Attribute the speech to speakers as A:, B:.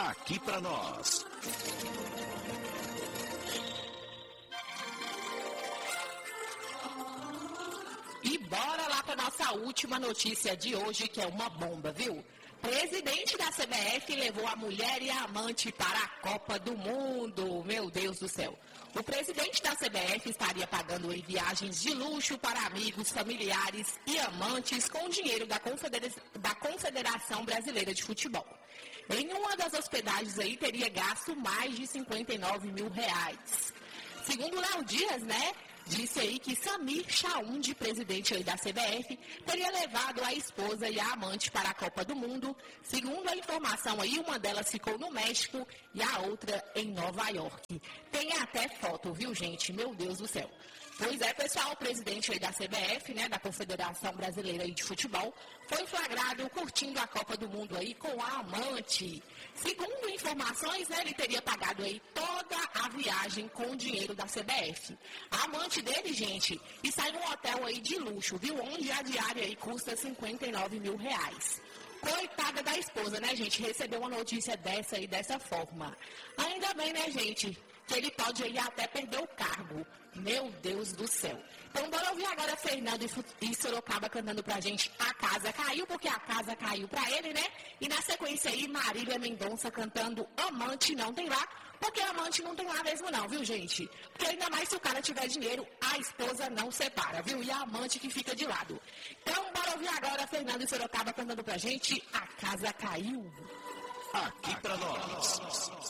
A: aqui pra nós.
B: E bora lá para nossa última notícia de hoje, que é uma bomba, viu? Presidente da CBF levou a mulher e a amante para a Copa do Mundo. Meu Deus do céu. O presidente da CBF estaria pagando viagens de luxo para amigos, familiares e amantes com o dinheiro da Confederação Brasileira de Futebol. Em uma das hospedagens aí teria gasto mais de 59 mil reais. Segundo Léo Dias, disse aí que Samir Chaund, presidente aí da CBF, teria levado a esposa e a amante para a Copa do Mundo. Segundo a informação aí, uma delas ficou no México e a outra em Nova York. Tem até foto, viu, gente? Meu Deus do céu. Pois é, pessoal, o presidente aí da CBF, da Confederação Brasileira de Futebol, foi flagrado curtindo a Copa do Mundo aí com a amante. Segundo informações, ele teria pagado aí toda a viagem com o dinheiro da CBF. A amante dele, gente, está em um hotel aí de luxo, viu? Onde a diária aí custa 59 mil reais. Coitada da esposa, gente? Recebeu uma notícia dessa aí, dessa forma. Ainda bem, gente, que ele pode aí até perder o cargo. Meu Deus do céu. Então, bora ouvir agora Fernando e Sorocaba cantando pra gente A Casa Caiu, porque a casa caiu pra ele, E na sequência aí, Marília Mendonça cantando Amante Não Tem Lá, porque amante não tem lá mesmo não, viu, gente? Porque ainda mais se o cara tiver dinheiro, a esposa não separa, viu? E a amante que fica de lado. Então, bora ouvir agora Fernando e Sorocaba cantando pra gente A Casa Caiu.
A: Aqui pra nós.